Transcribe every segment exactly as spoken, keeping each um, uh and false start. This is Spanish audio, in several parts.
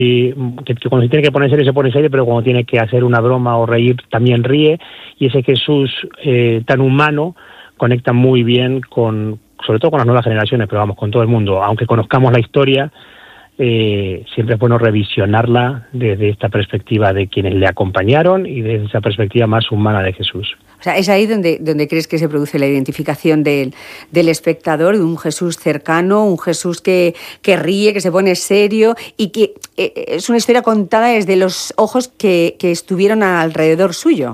que, que cuando se tiene que poner serio se pone serio, pero cuando tiene que hacer una broma o reír también ríe, y ese Jesús eh, tan humano conecta muy bien con, sobre todo con las nuevas generaciones, pero vamos, con todo el mundo. Aunque conozcamos la historia, eh, siempre es bueno revisionarla desde esta perspectiva de quienes le acompañaron y desde esa perspectiva más humana de Jesús. O sea, es ahí donde, donde crees que se produce la identificación del, del espectador, de un Jesús cercano, un Jesús que, que ríe, que se pone serio y que eh, es una historia contada desde los ojos que, que estuvieron alrededor suyo.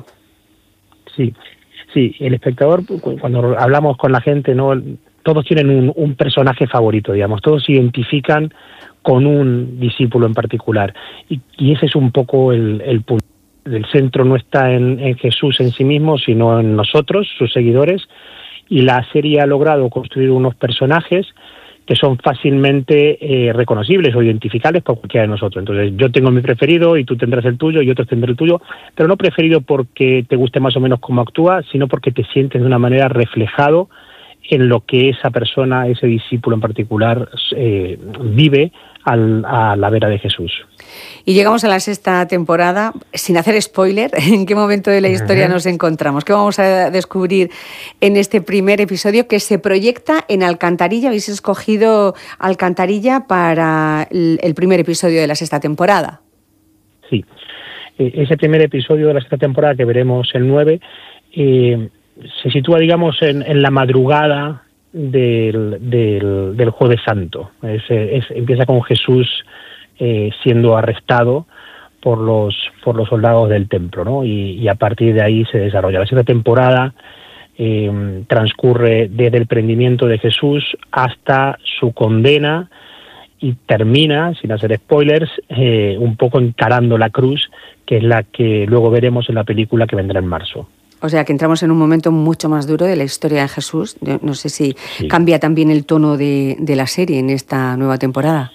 Sí, sí, el espectador, cuando hablamos con la gente, no, todos tienen un, un personaje favorito, digamos, todos se identifican con un discípulo en particular, y, y ese es un poco el, el punto. El centro no está en, en Jesús en sí mismo, sino en nosotros, sus seguidores, y la serie ha logrado construir unos personajes que son fácilmente eh, reconocibles o identificables por cualquiera de nosotros. Entonces, yo tengo mi preferido y tú tendrás el tuyo y otros tendrán el tuyo, pero no preferido porque te guste más o menos cómo actúa, sino porque te sientes de una manera reflejado en lo que esa persona, ese discípulo en particular, eh, vive al, a la vera de Jesús. Y llegamos a la sexta temporada, sin hacer spoiler, ¿en qué momento de la historia nos encontramos? ¿Qué vamos a descubrir en este primer episodio que se proyecta en Alcantarilla? Habéis escogido Alcantarilla para el primer episodio de la sexta temporada. Sí, ese primer episodio de la sexta temporada, que veremos el nueve, eh, se sitúa, digamos, en, en la madrugada del, del, del Jueves Santo. Es, es, empieza con Jesús Eh, siendo arrestado por los por los soldados del templo, ¿no? Y, y a partir de ahí se desarrolla. La sexta temporada eh, transcurre desde el prendimiento de Jesús hasta su condena y termina, sin hacer spoilers, eh, un poco encarando la cruz, que es la que luego veremos en la película que vendrá en marzo. O sea, que entramos en un momento mucho más duro de la historia de Jesús. Yo no sé si sí. Cambia también el tono de, de la serie en esta nueva temporada.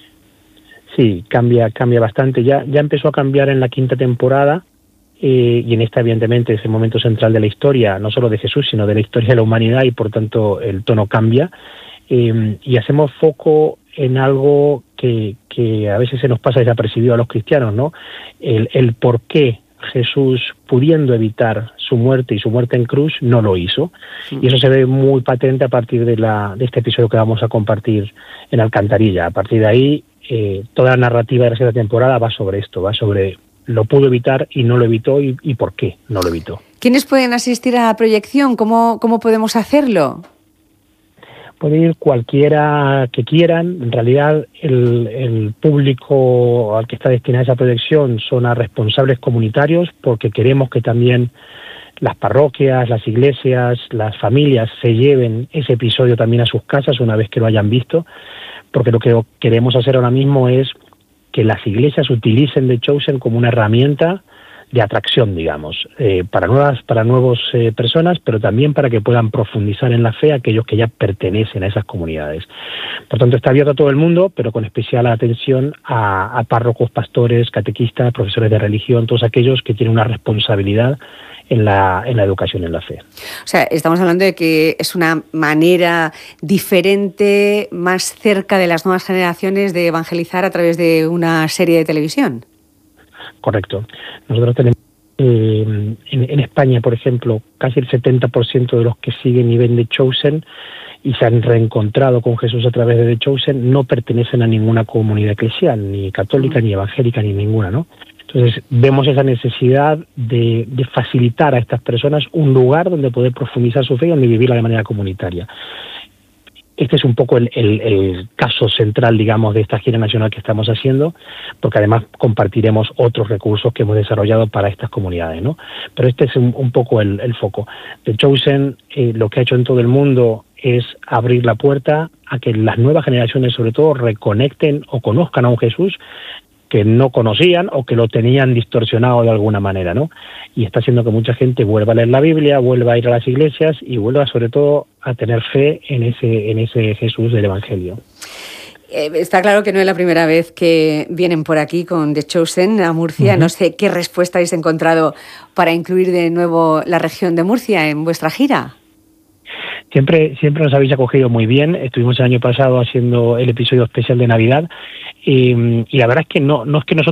Sí, cambia cambia bastante. Ya ya empezó a cambiar en la quinta temporada eh, y en esta, evidentemente, es el momento central de la historia, no solo de Jesús, sino de la historia de la humanidad, y por tanto el tono cambia. Eh, y hacemos foco en algo que, que a veces se nos pasa desapercibido a los cristianos, ¿no? El, el por qué Jesús, pudiendo evitar su muerte y su muerte en cruz, no lo hizo. Y eso se ve muy patente a partir de, la, de este episodio que vamos a compartir en Alcantarilla. A partir de ahí, Eh, toda la narrativa de la sexta temporada va sobre esto, va sobre lo pudo evitar y no lo evitó, y, y por qué no lo evitó. ¿Quiénes pueden asistir a la proyección? ¿Cómo, cómo podemos hacerlo? Puede ir cualquiera que quieran. En realidad, el, el público al que está destinada esa proyección son a responsables comunitarios, porque queremos que también las parroquias, las iglesias, las familias se lleven ese episodio también a sus casas una vez que lo hayan visto, porque lo que queremos hacer ahora mismo es que las iglesias utilicen The Chosen como una herramienta de atracción, digamos, eh, para nuevas para nuevas eh, personas, pero también para que puedan profundizar en la fe aquellos que ya pertenecen a esas comunidades. Por tanto, está abierto a todo el mundo, pero con especial atención a, a párrocos, pastores, catequistas, profesores de religión, todos aquellos que tienen una responsabilidad en la, en la educación en la fe. O sea, estamos hablando de que es una manera diferente, más cerca de las nuevas generaciones, de evangelizar a través de una serie de televisión. Correcto. Nosotros tenemos eh, en, en España, por ejemplo, casi el setenta por ciento de los que siguen y ven The Chosen y se han reencontrado con Jesús a través de The Chosen no pertenecen a ninguna comunidad eclesial, ni católica, ni evangélica, ni ninguna, ¿no? Entonces, vemos esa necesidad de, de facilitar a estas personas un lugar donde poder profundizar su fe y donde vivirla de manera comunitaria. Este es un poco el, el, el caso central, digamos, de esta gira nacional que estamos haciendo, porque además compartiremos otros recursos que hemos desarrollado para estas comunidades, ¿no? Pero este es un, un poco el, el foco. The Chosen, eh, lo que ha hecho en todo el mundo es abrir la puerta a que las nuevas generaciones, sobre todo, reconecten o conozcan a un Jesús que no conocían o que lo tenían distorsionado de alguna manera, ¿no? Y está haciendo que mucha gente vuelva a leer la Biblia, vuelva a ir a las iglesias y vuelva, sobre todo, a tener fe en ese, en ese Jesús del Evangelio. Eh, está claro que no es la primera vez que vienen por aquí con The Chosen a Murcia. Uh-huh. No sé qué respuesta habéis encontrado para incluir de nuevo la región de Murcia en vuestra gira. Siempre, siempre nos habéis acogido muy bien. Estuvimos el año pasado haciendo el episodio especial de Navidad y, y la verdad es que no, no es que nosotros